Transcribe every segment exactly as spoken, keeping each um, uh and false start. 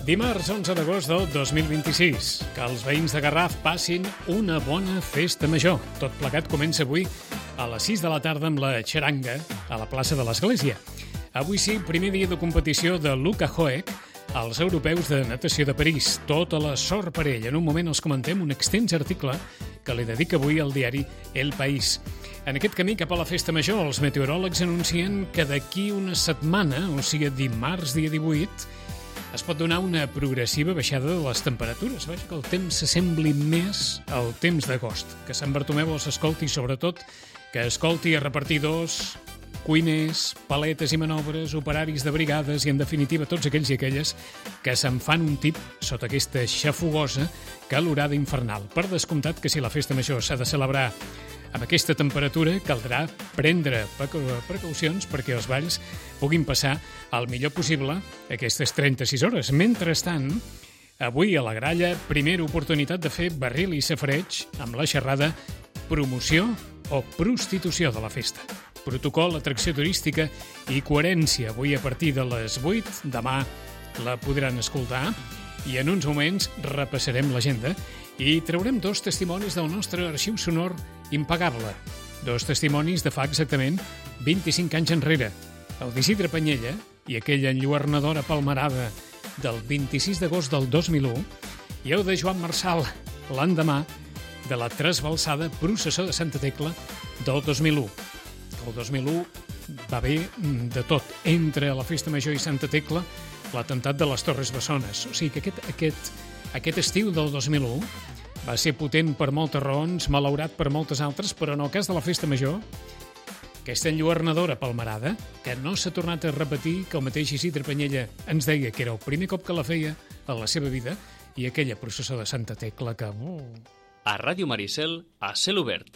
Dimarts onze d'agost del dos mil vint-i-sis. Que els veïns de Garraf passin una bona festa major. Tot plegat comença avui a les sis de la tarda amb la xaranga a la plaça de l'Església. Avui sí, primer dia de competició de Luka Hoek als europeus de natació de París. Tota la sort per ell. En un moment els comentem un extens article que li dedica avui al diari El País. En aquest camí cap a la festa major, els meteoròlegs anuncien que d'aquí una setmana, o sigui dimarts dia divuit, es pot donar una progressiva baixada de les temperatures. Vaja, que el temps s'assembli més al temps d'agost. Que Sant Bartomeu els escolti, sobretot, que escolti a repartidors, cuiners, paletes i manobres, operaris de brigades i, en definitiva, tots aquells i aquelles que se'n fan un tip sota aquesta xafogosa calorada infernal. Per descomptat que si la festa major s'ha de celebrar amb aquesta temperatura, caldrà prendre precaucions perquè els balls puguin passar el millor possible aquestes trenta-sis hores. Mentrestant, avui a la gralla, primera oportunitat de fer barril i safareig amb la xerrada promoció o prostitució de la festa. Protocol, atracció turística i coherència. Avui a partir de les vuit, demà la podran escoltar i en uns moments repassarem l'agenda i traurem dos testimonis del nostre arxiu sonor impagable. Dos testimonis de fa exactament vint-i-cinc anys enrere. El d'Isidre Panyella i aquella enlluernadora palmerada del vint-i-sis d'agost del dos mil u i el de Joan Marçal l'endemà de la trasbalsada processó de Santa Tecla del dos mil u. El dos mil u va haver de tot. Entre la Festa Major i Santa Tecla, l'atemptat de les Torres Bessones. O sigui que aquest, aquest, aquest estiu del dos mil u va ser potent per moltes raons, malaurat per moltes altres, però en el cas de la Festa Major, aquesta enlluernadora palmerada, que no s'ha tornat a repetir, que el mateix Isidre Panyella ens deia que era el primer cop que la feia a la seva vida, i aquella processó de Santa Tecla que... Uh... A Ràdio Maricel, a cel obert.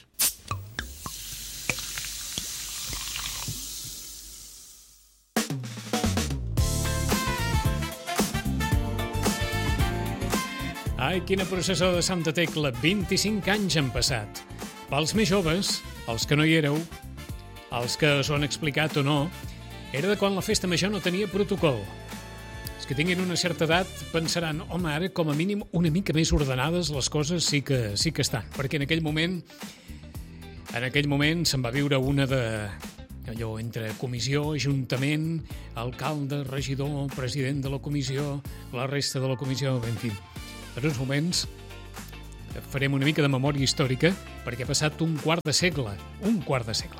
Ai, quina processó de Santa Tecla. vint-i-cinc anys han passat. Pels més joves, els que no hi éreu, els que us ho han explicat o no, era de quan la festa major no tenia protocol. Els que tinguin una certa edat pensaran, home, ara com a mínim una mica més ordenades les coses sí que, sí que estan. Perquè en aquell moment, en aquell moment se'n va viure una de... allò entre comissió, ajuntament, alcalde, regidor, president de la comissió, la resta de la comissió, en fi... En uns moments farem una mica de memòria històrica perquè ha passat un quart de segle. Un quart de segle.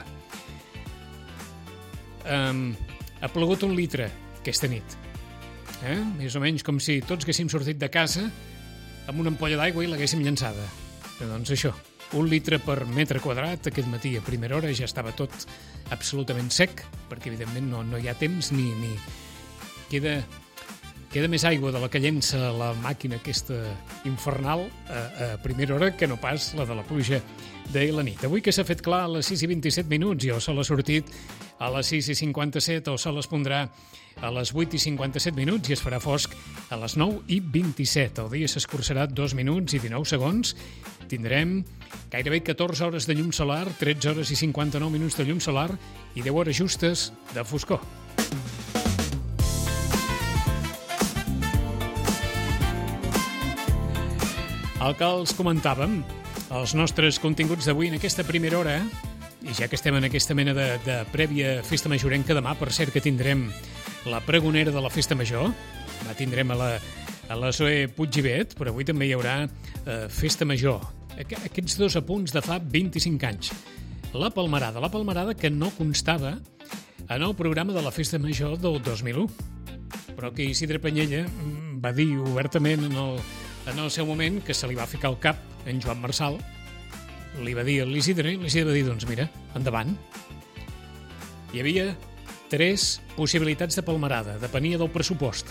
Um, ha plogut un litre aquesta nit. Eh? Més o menys com si tots haguéssim sortit de casa amb una ampolla d'aigua i l'haguéssim llançada. Però doncs això, un litre per metre quadrat. Aquest matí a primera hora ja estava tot absolutament sec, perquè evidentment no, no hi ha temps ni... ni... Queda... Queda més aigua de la que llença la màquina aquesta infernal a, a primera hora que no pas la de la pluja de la nit. Avui que s'ha fet clar a les sis i vint-i-set minuts i el sol ha sortit a les sis i cinquanta-set, el sol es pondrà a les vuit i cinquanta-set minuts i es farà fosc a les nou i vint-i-set. El dia s'escurçarà dos minuts i dinou segons. Tindrem gairebé catorze hores de llum solar, tretze hores i cinquanta-nou minuts de llum solar i deu hores justes de foscor. El que els comentàvem, els nostres continguts d'avui en aquesta primera hora, i ja que estem en aquesta mena de, de prèvia festa majorenca, demà, per cert que tindrem la pregonera de la festa major, la tindrem a la, a la Zoe Puiggivet, però avui també hi haurà eh, festa major. Aquests dos apunts de fa vint-i-cinc anys. La palmerada, la palmerada que no constava en el programa de la festa major del dos mil u, però que Isidre Panyella va dir obertament en el en el seu moment, que se li va ficar al cap en Joan Marçal, li va dir a l'Isidre, i l'Isidre va dir, doncs mira, endavant. Hi havia tres possibilitats de palmerada, depenia del pressupost.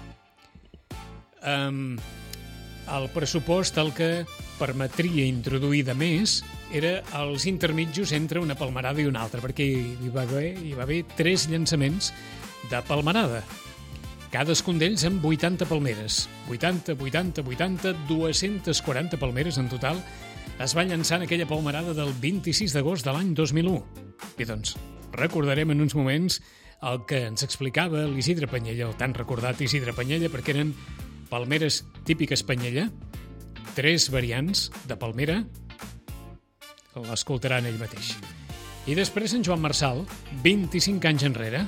Um, el pressupost el que permetria introduir de més era els intermitjos entre una palmerada i una altra, perquè hi va haver, hi va haver tres llançaments de palmerada. Cadascun d'ells amb vuitanta palmeres. vuitanta, vuitanta, vuitanta, dues-centes quaranta palmeres en total es va llançar en aquella palmerada del vint-i-sis d'agost de l'any dos mil u. I doncs, recordarem en uns moments el que ens explicava l'Isidre Panyella, el tan recordat Isidre Panyella, perquè eren palmeres típica espanyella, tres variants de palmera, l'escoltaran ell mateix. I després en Joan Marsal, vint-i-cinc anys enrere.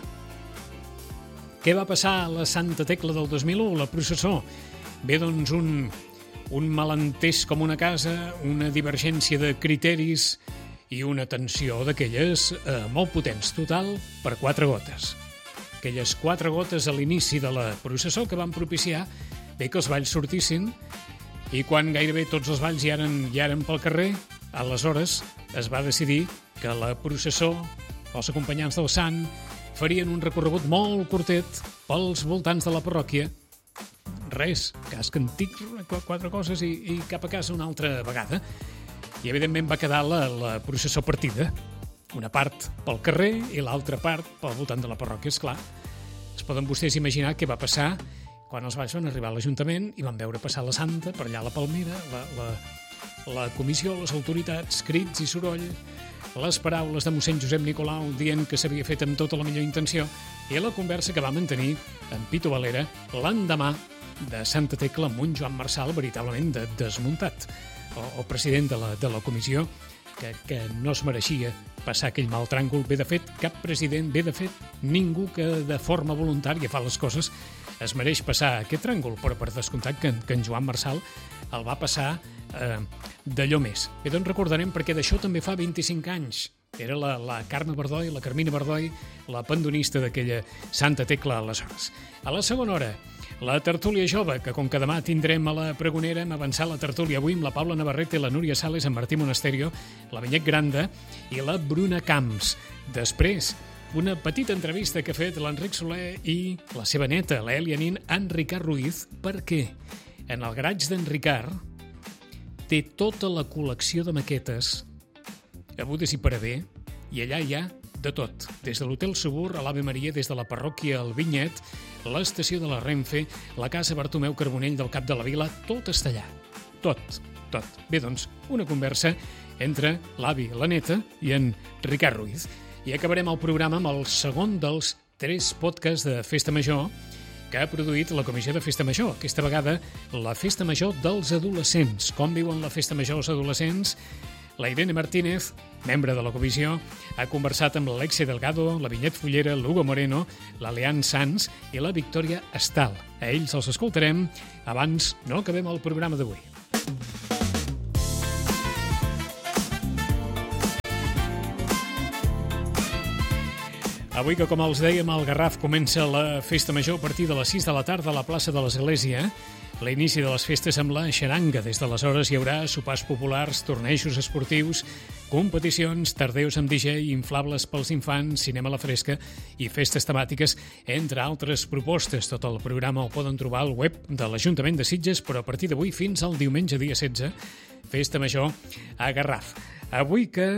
Què va passar a la Santa Tecla del dos mil u, la processó? Bé, doncs, un, un malentès com una casa, una divergència de criteris i una tensió d'aquelles eh, molt potents, total per quatre gotes. Aquelles quatre gotes a l'inici de la processó que van propiciar bé que els balls sortissin, i quan gairebé tots els balls ja eren, ja eren pel carrer, aleshores es va decidir que la processó, els acompanyants del sant, farien un recorregut molt curtet pels voltants de la parròquia. Res, casc antic, quatre coses i, i cap a casa una altra vegada. I evidentment va quedar la, la processó partida. Una part pel carrer i l'altra part pel voltant de la parròquia, esclar. Es poden vostès imaginar què va passar quan els balls van arribar a l'Ajuntament i van veure passar la Santa per allà a la Palmera, la, la, la comissió, les autoritats, crits i soroll, les paraules de mossèn Josep Nicolau dient que s'havia fet amb tota la millor intenció i la conversa que va mantenir en Pito Valera l'endemà de Santa Tecla amb un Joan Marsal veritablement de, desmuntat, el, el president de la, de la comissió, que, que no es mereixia passar aquell mal tràngol. Bé, de fet, cap president, bé, de fet, ningú que de forma voluntària fa les coses es mereix passar aquest tràngol, però per descomptat que, que en Joan Marsal el va passar eh, d'allò més. Bé, doncs recordarem perquè d'això també fa vint-i-cinc anys. Era la, la Carme Bardoi, la Carmina Bardoi, la pandonista d'aquella Santa Tecla aleshores. A la segona hora, la tertúlia jove, que com que demà tindrem a la pregonera, hem avançat la tertúlia avui amb la Paula Navarrete, la Núria Sales, en Martí Monasterio, la Vinyet Granda i la Bruna Camps. Després, una petita entrevista que ha fet l'Enric Soler i la seva neta, l'Èlia Nin, en Ricard Ruiz, perquè en el garatge d'en Ricard té tota la col·lecció de maquetes hagudes i per haver, i allà hi ha de tot, des de l'Hotel Subur a l'Ave Maria, des de la parròquia al Vinyet, l'estació de la Renfe, la casa Bartomeu Carbonell del Cap de la Vila, tot està allà. Tot, tot. Bé, doncs, una conversa entre l'avi, la neta i en Ricard Ruiz. I acabarem el programa amb el segon dels tres podcasts de Festa Major que ha produït la Comissió de Festa Major. Aquesta vegada, la Festa Major dels adolescents. Com viuen la Festa Major els adolescents? La Irene Martínez, membre de la comissió, ha conversat amb l'Alexia Delgado, la Vinyet Fullera, l'Hugo Moreno, la Leanne Sanz i la Victòria Estal. A ells els escoltarem abans no acabem el programa d'avui. Avui que, com els dèiem, al Garraf comença la Festa Major a partir de les sis de la tarda a la plaça de l'Església. L'inici de les festes amb la xaranga. Des d'aleshores hi haurà sopars populars, tornejos esportius, competicions, tardeus amb D J, inflables pels infants, cinema a la fresca i festes temàtiques, entre altres propostes. Tot el programa el poden trobar al web de l'Ajuntament de Sitges, però a partir d'avui fins al diumenge dia setze, Festa Major a Garraf. Avui que,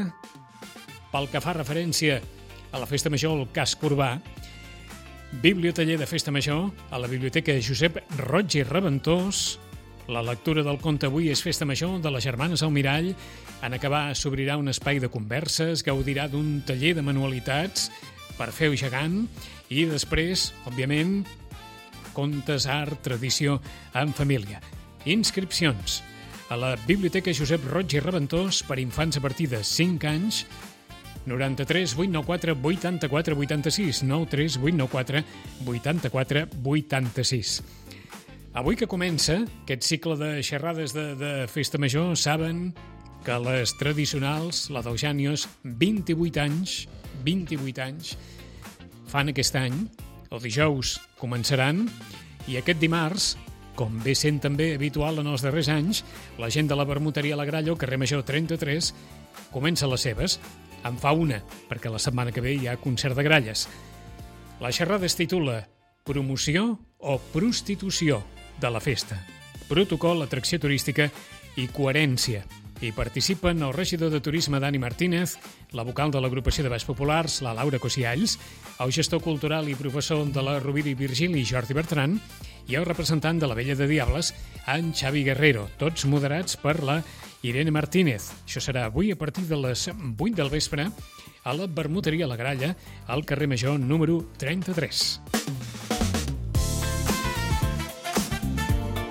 pel que fa referència a la Festa Major al casc urbà, bibliotaller de Festa Major a la Biblioteca Josep Roig i Reventós. La lectura del conte avui és Festa Major de les Germanes Almirall. En acabar s'obrirà un espai de converses, gaudirà d'un taller de manualitats per feu gegant i després, òbviament, contes, art, tradició en família. Inscripcions a la Biblioteca Josep Roig i Reventós per infants a partir de cinc anys. noranta-tres vuit nou quatre vuitanta-quatre vuitanta-sis, nou tres vuit nou quatre vuitanta-quatre vuitanta-sis. Avui que comença aquest cicle de xerrades de, de Festa Major, saben que les tradicionals, la del Jànios, vint-i-vuit anys, vint-i-vuit anys, fan aquest any. El dijous començaran i aquest dimarts, com bé sent també habitual en els darrers anys, la gent de la Vermuteria La Gralla, al carrer Major trenta-tres, comença les seves. En fa una, perquè la setmana que ve hi ha concert de gralles. La xerrada es titula Promoció o prostitució de la festa. Protocol, atracció turística i coherència. Hi participen el regidor de Turisme Dani Martínez, la vocal de l'agrupació de Balls Populars, la Laura Cosialls, el gestor cultural i professor de la Rovira i Virgili, Jordi Bertran, i el representant de la Vella de Diables, en Xavi Guerrero, tots moderats per la Irene Martínez. Això serà avui a partir de les vuit del vespre a la Vermuteria La Gralla, al carrer Major número trenta-tres.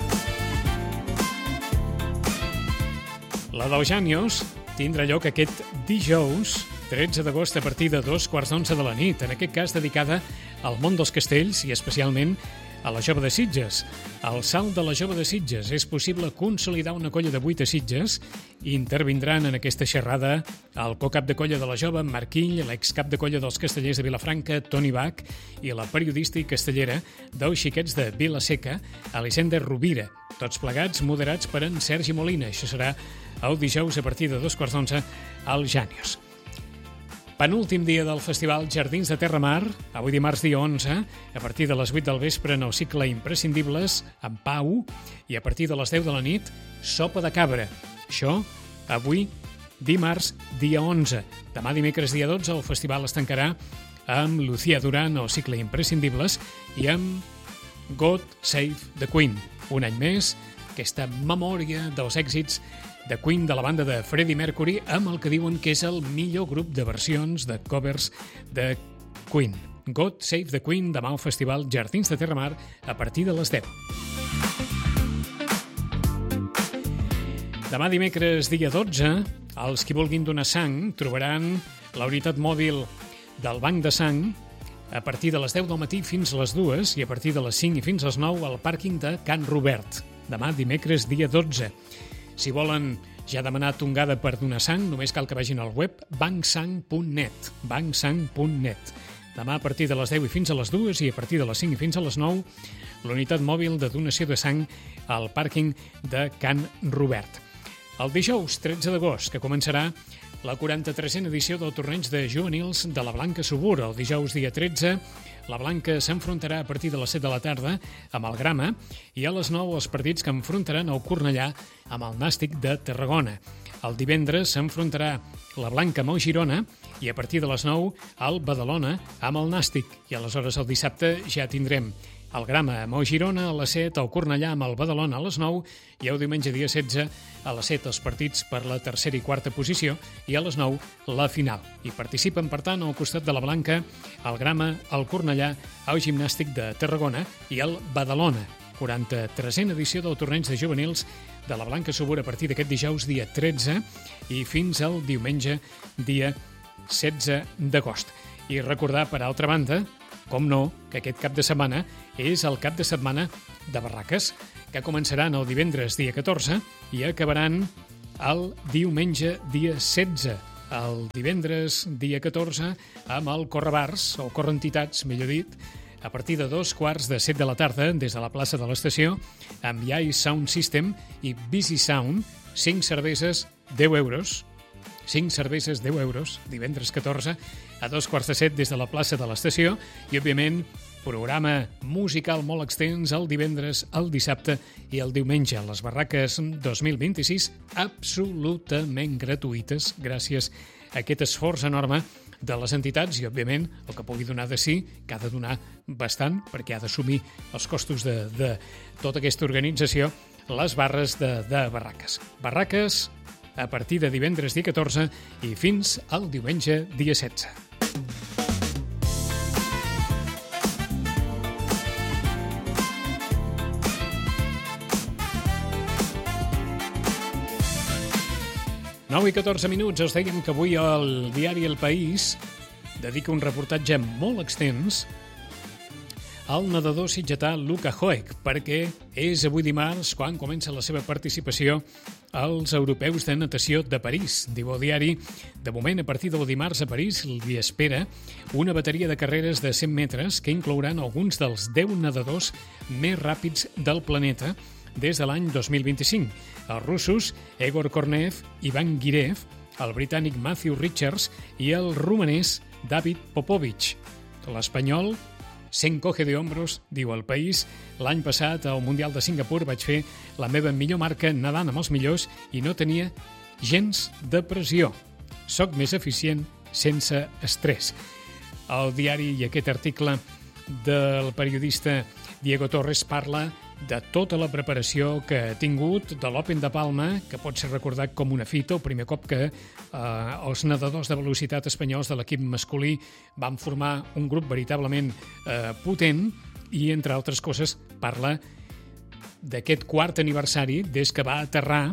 La d'Eugenius tindrà lloc aquest dijous, tretze d'agost, a partir de dos quarts d'onze de la nit, en aquest cas dedicada al món dels castells i especialment a la Jove de Sitges. El salt de la Jove de Sitges. És possible consolidar una colla de vuit a Sitges i intervindran en aquesta xerrada el co-cap de colla de la Jove, Marquill, l'excap de colla dels castellers de Vilafranca, Toni Bach, i la periodista i castellera dels xiquets de Vila-seca, Elisenda Rovira. Tots plegats moderats per en Sergi Molina. Això serà el dijous a partir de dos quarts d'onze al Jànius. Penúltim dia del Festival Jardins de Terramar, avui dimarts dia onze, a partir de les vuit del vespre en el cicle Imprescindibles, amb Pau, i a partir de les deu de la nit, Sopa de Cabra. Això, avui dimarts dia onze. Demà dimecres dia dotze el festival es tancarà amb Lucía Duran, el cicle Imprescindibles, i amb God Save the Queen. Un any més, aquesta memòria dels èxits de Queen, de la banda de Freddie Mercury, amb el que diuen que és el millor grup de versions de covers de Queen. God Save the Queen, demà al Festival Jardins de Terramar a partir de les deu. Demà dimecres dia dotze, els qui vulguin donar sang trobaran la unitat mòbil del Banc de Sang a partir de les deu del matí fins a les dues i a partir de les cinc i fins a les nou al pàrquing de Can Robert. Demà dimecres dia dotze. Si volen ja demanar tongada per donar sang, només cal que vagin al web bancsang punt net, bancsang punt net. Demà a partir de les deu i fins a les dues i a partir de les cinc i fins a les nou, l'unitat mòbil de donació de sang al pàrquing de Can Robert. El dijous tretze d'agost, que començarà la quaranta-tresena edició del torneig de juvenils de la Blanca Subur. El dijous dia tretze, la Blanca s'enfrontarà a partir de les set de la tarda amb el Grama i a les nou els partits que enfrontaran el Cornellà amb el Nàstic de Tarragona. El divendres s'enfrontarà la Blanca amb el Girona i a partir de les nou el Badalona amb el Nàstic. I aleshores el dissabte ja tindrem el Grama amb el Girona a les set, el Cornellà amb el Badalona a les nou i el diumenge dia setze a les set els partits per la tercera i quarta posició i a les nou la final. I participen, per tant, al costat de la Blanca, el Grama, el Cornellà, el Gimnàstic de Tarragona i el Badalona. quaranta-tresena edició del torneig de juvenils de la Blanca Subur a partir d'aquest dijous dia tretze i fins al diumenge dia setze d'agost. I recordar, per altra banda, com no, que aquest cap de setmana és el cap de setmana de barraques, que començaran el divendres dia catorze i acabaran el diumenge dia setze. El divendres dia catorze amb el Correbars, o Correntitats, millor dit, a partir de dos quarts de set de la tarda des de la plaça de l'estació, amb Yai Sound System i Busy Sound, cinc cerveses, deu euros. cinc cerveses, deu euros, divendres catorze, a dos quarts de set des de la plaça de l'estació i, òbviament, programa musical molt extens el divendres, el dissabte i el diumenge. Les barraques dos mil vint-i-sis absolutament gratuïtes gràcies a aquest esforç enorme de les entitats i, òbviament, el que pugui donar de sí, que ha de donar bastant perquè ha d'assumir els costos de, de tota aquesta organització, les barres de, de barraques. Barraques a partir de divendres dia catorze i fins al diumenge dia setze. nou i catorze minuts, us dèiem que avui el diari El País dedica un reportatge molt extens al nedador sitgetà Luka Hoek, perquè és avui dimarts quan comença la seva participació als Europeus de Natació de París. Diu el diari, de moment, a partir del dimarts a París li espera una bateria de carreres de cent metres que inclouran alguns dels deu nedadors més ràpids del planeta des de l'any dos mil vint-i-cinc. Els russos Egor Kornev, Ivan Girev, el britànic Matthew Richards i el romanès David Popovic. L'espanyol se encoge de hombros, diu El País. L'any passat, al Mundial de Singapur, vaig fer la meva millor marca nedant amb els millors i no tenia gens de pressió. Soc més eficient sense estrès. El diari i aquest article del periodista Diego Torres parla de tota la preparació que ha tingut de l'Open de Palma, que pot ser recordat com una fita, el primer cop que eh, els nedadors de velocitat espanyols de l'equip masculí van formar un grup veritablement eh, potent i, entre altres coses, parla d'aquest quart aniversari des que va aterrar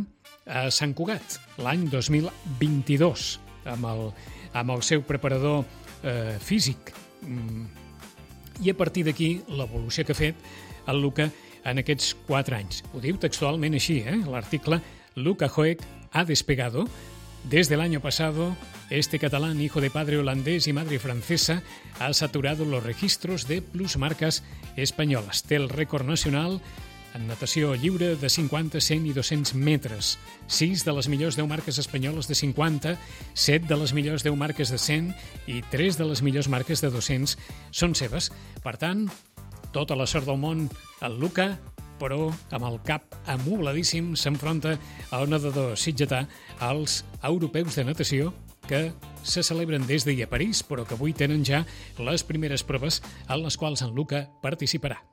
a Sant Cugat, l'any dos mil vint-i-dos, amb el, amb el seu preparador eh, físic. I a partir d'aquí, l'evolució que ha fet el Luka en aquests quatre anys. Ho diu textualment així, eh? L'article Luka Hoek ha despegado. Desde el año pasado, este catalán, hijo de padre holandés y madre francesa, ha saturado los registros de plusmarcas españolas. Té el rècord nacional en natació lliure de cinquanta, cent i dos-cents metres. sis de les millors deu marques espanyoles de cinquanta, set de les millors deu marques de cent i tres de les millors marques de dos-cents són seves. Per tant, tota la sort del món al Luka, però amb el cap amobladíssim s'enfronta a un nedador sitgetà als europeus de natació que se celebren des d'ahir a París, però que avui tenen ja les primeres proves en les quals en Luka participarà.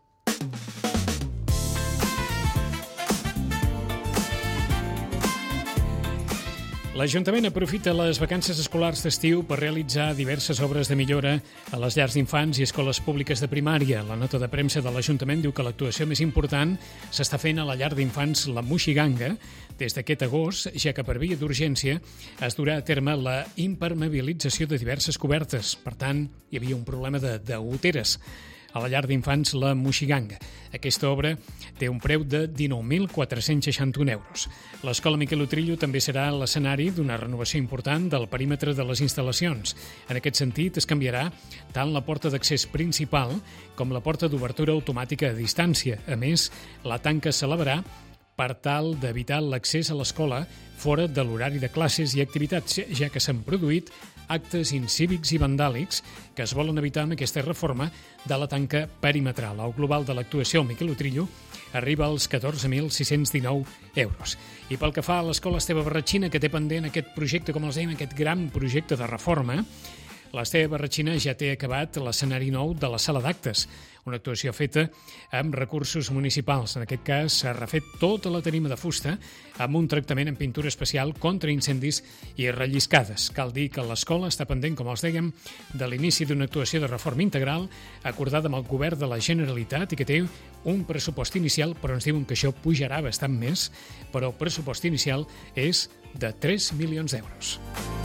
L'Ajuntament aprofita les vacances escolars d'estiu per realitzar diverses obres de millora a les llars d'infants i escoles públiques de primària. La nota de premsa de l'Ajuntament diu que l'actuació més important s'està fent a la llar d'infants La Moixiganga des d'aquest agost, ja que per via d'urgència es durà a terme la impermeabilització de diverses cobertes. Per tant, hi havia un problema de, de goteres a la llar d'infants La Moixiganga. Aquesta obra té un preu de dinou mil quatre-cents seixanta-un euros. L'Escola Miquel Utrillo també serà l'escenari d'una renovació important del perímetre de les instal·lacions. En aquest sentit, es canviarà tant la porta d'accés principal com la porta d'obertura automàtica a distància. A més, la tanca s'elevarà per tal d'evitar l'accés a l'escola fora de l'horari de classes i activitats, ja que s'han produït actes incívics i vandàlics que es volen evitar amb aquesta reforma de la tanca perimetral. El global de l'actuació al Miquel Utrillo arriba als catorze mil sis-cents dinou euros. I pel que fa a l'Escola Esteve Barratxina, que té pendent aquest projecte, com els dèiem, aquest gran projecte de reforma, l'Esteve Barratxina ja té acabat l'escenari nou de la sala d'actes, una actuació feta amb recursos municipals. En aquest cas, s'ha refet tota la tarima de fusta amb un tractament en pintura especial contra incendis i relliscades. Cal dir que l'escola està pendent, com els dèiem, de l'inici d'una actuació de reforma integral acordada amb el govern de la Generalitat i que té un pressupost inicial, però ens diuen que això pujarà bastant més, però el pressupost inicial és de tres milions d'euros.